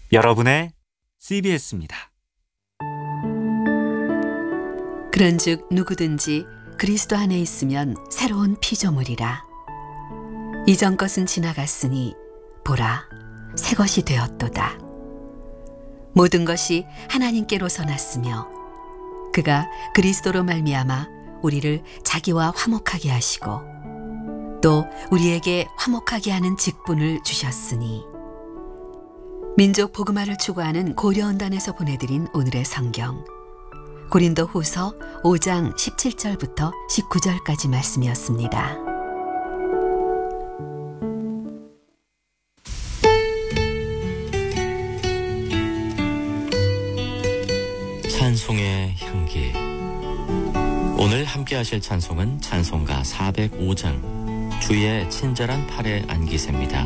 여러분의 CBS입니다. 그런즉 누구든지 그리스도 안에 있으면 새로운 피조물이라. 이전 것은 지나갔으니 보라, 새 것이 되었도다. 모든 것이 하나님께로서 났으며 그가 그리스도로 말미암아 우리를 자기와 화목하게 하시고 또 우리에게 화목하게 하는 직분을 주셨으니. 민족 복음화를 추구하는 고려언단에서 보내드린 오늘의 성경, 고린도 후서 5장 17절부터 19절까지 말씀이었습니다. 찬송의 향기. 오늘 함께 하실 찬송은 찬송가 405장 주의 친절한 팔에 안기세입니다.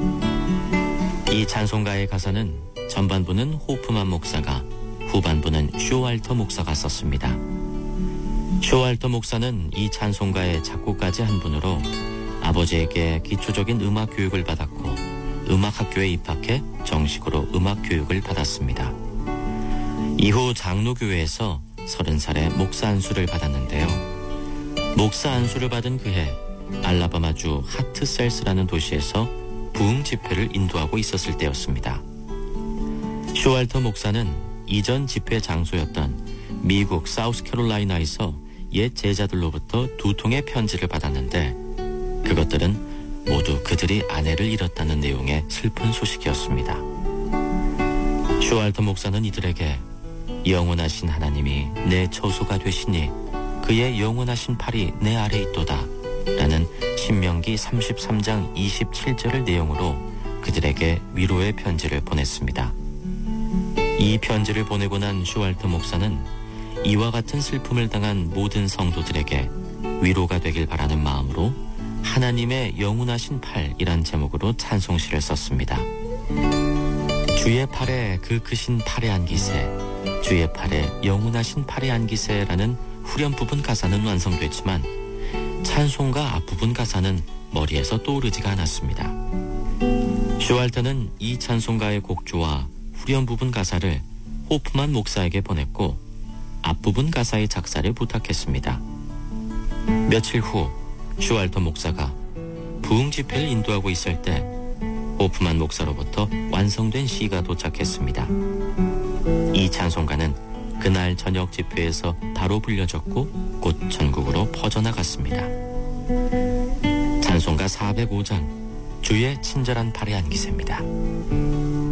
이 찬송가의 가사는 전반부는 호프만 목사가, 후반부는 쇼왈터 목사가 썼습니다. 쇼왈터 목사는 이 찬송가의 작곡가지 한 분으로 아버지에게 기초적인 음악 교육을 받았고 음악학교에 입학해 정식으로 음악 교육을 받았습니다. 이후 장로교회에서 30살에 목사 안수를 받았는데요. 목사 안수를 받은 그해 알라바마주 하트셀스라는 도시에서 부흥 집회를 인도하고 있었을 때였습니다. 쇼왈터 목사는 이전 집회 장소였던 미국 사우스캐롤라이나에서 옛 제자들로부터 2통의 편지를 받았는데 그것들은 모두 그들이 아내를 잃었다는 내용의 슬픈 소식이었습니다. 쇼왈터 목사는 이들에게 영원하신 하나님이 내 처소가 되시니 그의 영원하신 팔이 내 아래 있도다 라는 신명기 33장 27절을 내용으로 그들에게 위로의 편지를 보냈습니다. 이 편지를 보내고 난 쇼왈터 목사는 이와 같은 슬픔을 당한 모든 성도들에게 위로가 되길 바라는 마음으로 하나님의 영원하신 팔이란 제목으로 찬송시를 썼습니다. 주의 팔에 그 크신 팔에 안기세, 주의 팔에 영원하신 팔에 안기세라는 후렴 부분 가사는 완성됐지만 찬송가 앞부분 가사는 머리에서 떠오르지가 않았습니다. 쇼왈터는 이 찬송가의 곡조와 후렴 부분 가사를 호프만 목사에게 보냈고 앞부분 가사의 작사를 부탁했습니다. 며칠 후 쇼왈터 목사가 부흥 집회를 인도하고 있을 때 호프만 목사로부터 완성된 시가 도착했습니다. 이 찬송가는 그날 저녁 집회에서 바로 불려졌고 곧 전국으로 퍼져나갔습니다. 찬송가 405장 주의 친절한 팔에 안기세입니다.